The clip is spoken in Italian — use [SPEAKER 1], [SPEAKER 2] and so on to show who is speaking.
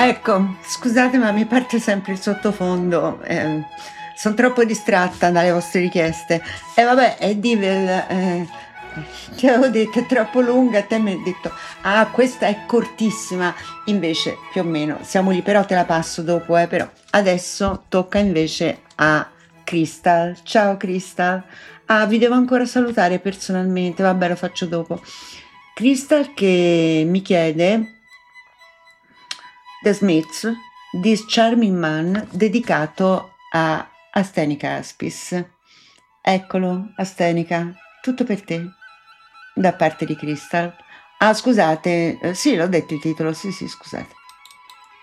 [SPEAKER 1] Ecco, scusate ma mi parte sempre il sottofondo, son troppo distratta dalle vostre richieste. E vabbè, è Divel, ti avevo detto è troppo lunga, te mi hai detto: "Ah, questa è cortissima", invece più o meno siamo lì, però te la passo dopo, però. Adesso tocca invece a Crystal. Ciao Crystal. Ah, vi devo ancora salutare personalmente, vabbè lo faccio dopo. Crystal che mi chiede The Smiths, This Charming Man, dedicato a Astenica Aspis. Eccolo, Astenica, tutto per te, da parte di Crystal. Ah, scusate, sì, l'ho detto il titolo, sì, sì, scusate.